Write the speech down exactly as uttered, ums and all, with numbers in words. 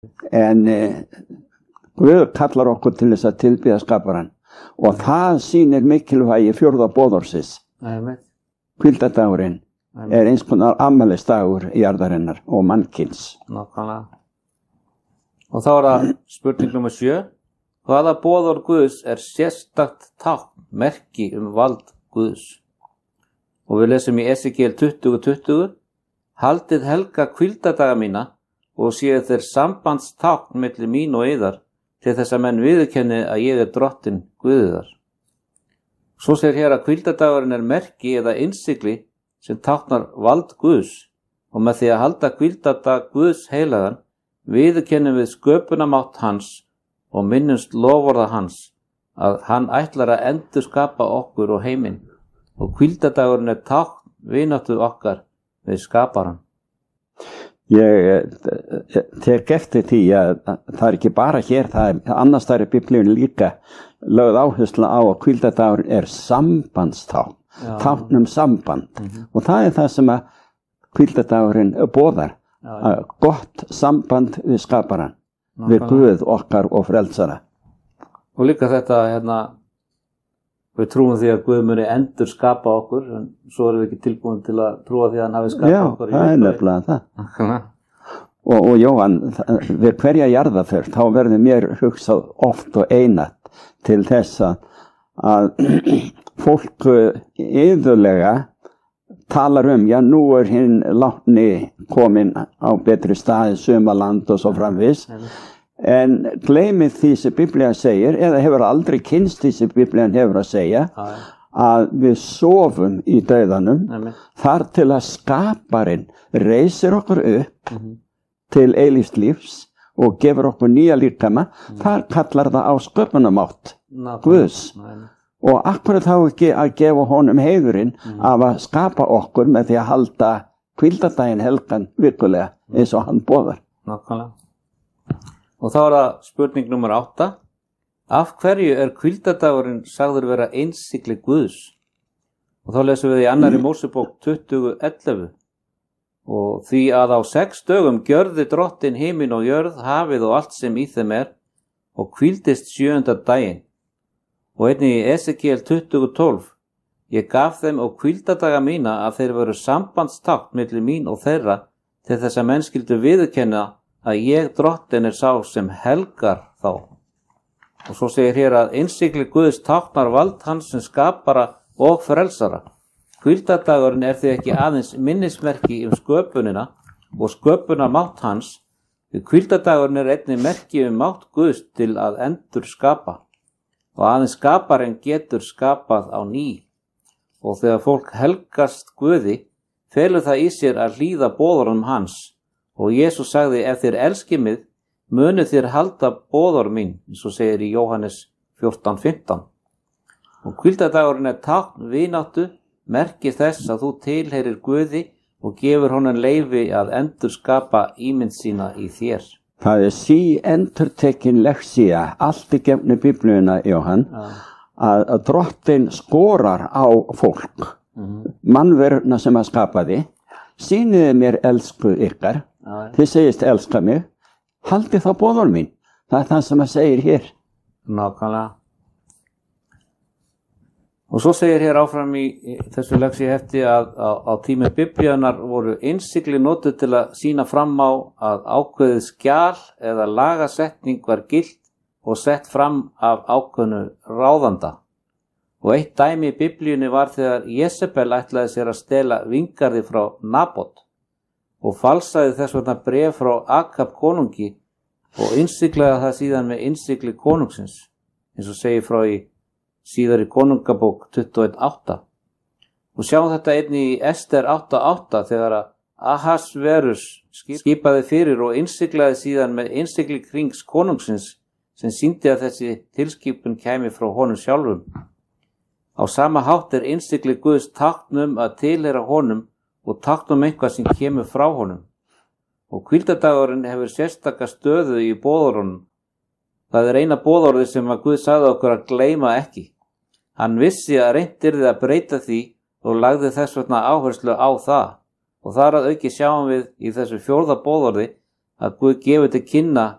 En eh, Guð kallar okkur til þess að tilbiðja skaparann og það sýnir mikilvægi fjórða boðorðsins. Hvíldardagurinn er eins konar afmælisdagur jarðarinnar og mannkyns. Nákvæmlega. Og þá er það spurning númer sjö. Hvaða boðorð Guðs er sérstakt tákn, merki um vald Guðs? Og við lesum í Esekiel tuttugu tuttugu. Haldið helga hvíldardaga mína og séu þeir sambandstákn milli mín og yðar til þess að menn viðurkenni að ég er drottinn Guðiðar. Svo segir hér að hvíldardagurinn er merki eða innsigli sem táknar vald Guðs og með því að halda hvíldardag Guðs heilagan viðurkennum við sköpunamátt hans og minnumst loforða hans að hann ætlar að endurskapa okkur og heiminn og hvíldardagurinn er tákn vináttu okkar við skaparann. Ég tek eftir því að það er ekki bara hér, það er annars þar í Biblíunni líka lögð áherslu á að hvíldardagurinn er sambandstákn, tákn um samband mm-hmm. og það er það sem að hvíldardagurinn boðar, já, já. Gott samband við skaparann, Ná, við Guð okkar og frelsara. Og líka þetta, hérna, við trúum því að Guð muni endur skapa okkur, en svo erum við ekki tilbúin til að trúa því að hann hafi skapað Já, okkur. Já, það er nefnilega það. og, og Jóhann, við hverja jarðarför, þá verður mér hugsað oft og einatt til þess að fólk iðulega talar um, já, nú er hinn látni komin á betri staði, sumaland og svo framvis. En gleymið því sem Biblían segir, eða hefur aldrei kynst því sem Biblían hefur að segja, Amen. Að við sofum í dauðanum, Amen. Þar til að skaparinn reisir okkur upp mm-hmm. til eilífs lífs og gefur okkur nýja líkama, mm-hmm. þar kallar það á sköpunamátt Guðs. Amen. Og akkurat þá ekki að gefa honum heiðurinn mm-hmm. af að skapa okkur með því að halda hvíldardaginn helgan virkulega eins og hann boðar. Nákvæmlega. Og þá er það spurning nummer átta. Af hverju er hvíldardagurinn sagður vera innsigli Guðs? Og þá lesum við í annarri Mósebók tuttugu ellefu. Og því að á sex dögum gjörði drottinn himinn og jörð, hafið og allt sem í þeim er, og hvíldist sjöunda daginn. Og einnig í Esekiel tuttugu tólf. Ég gaf þeim á hvíldardaga mína að þeir veru sambandstákn milli mín og þeirra til þess að menn skyldu viðurkenna að ég drottinn er sá sem helgar þá. Og svo segir hér að innsigli Guðs táknar vald hans sem skapara og frelsara. Hvíldardagurinn er því ekki aðeins minnismerki um sköpunina og sköpunarmátt hans, því hvíldardagurinn er einnig merki um mátt Guðs til að endur skapa. Og aðeins skaparinn getur skapað á ný. Og þegar fólk helgast Guði, felur það í sér að hlýða boðorðum hans. Og Jesús sagði, ef þér elskið mig, munu þér halda boðorð mín, eins og segir í Jóhannes fjórtán fimmtán. Og hvíldardagurinn er tákn vináttu, merkir þess að þú tilheyrir Guði og gefur honum leyfi að endurskapa ímynd sína í þér. Það er sí endurtekin leksía, allt í gefnu Biblíuna, Jóhann, ja. að, að drottinn skorar á fólk, mm-hmm. mannveruna sem að skapa því, sýniði mér elsku ykkar, ja. Þið segist elska mig, haldið þá boðorð mín. Það er það sem að segir hér. Nákvæmlega. Og svo segir hér áfram í, í þessu leksi hefti að á, á tími Biblíunar voru innsigli notuð til að sýna fram á að ákveðið skjal eða lagasetning var gilt og sett fram af ákveðnu ráðanda. Og eitt dæmi í Biblíunni var þegar Jezebel ætlaði sér að stela vingarði frá Nabot og falsaði þess vegna bréf frá Akab konungi og innsiglaði það síðan með innsigli konungsins, eins og segir frá í síðari konungabók tuttugu og eitt átta. Og sjáum þetta einnig í Ester átta átta þegar að Ahasverus skipaði fyrir og innsiglaði síðan með innsigli krings konungsins sem sýndi að þessi tilskipun kæmi frá honum sjálfum. Á sama hátt er innsigli Guðs táknum að tilheyra honum og táknum eitthvað sem kemur frá honum. Og hvíldardagurinn hefur sérstaka stöðu í boðorðunum. Það er eina boðorði sem að Guð sagði okkur að gleyma ekki. Hann vissi að reynt yrði að breyta því og lagði þess vegna áherslu á það. Og þar að auki sjáum við í þessu fjórða boðorði að Guð gefur til kynna